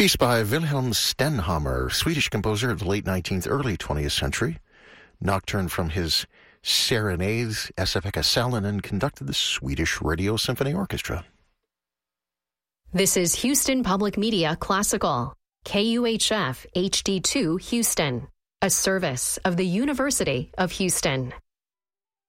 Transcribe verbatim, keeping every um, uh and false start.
Piece by Wilhelm Stenhammar, Swedish composer of the late nineteenth, early twentieth century. Nocturne from his Serenades. Esa-Pekka Salonen conducted the Swedish Radio Symphony Orchestra. This is Houston Public Media Classical, K U H F H D two Houston, a service of the University of Houston.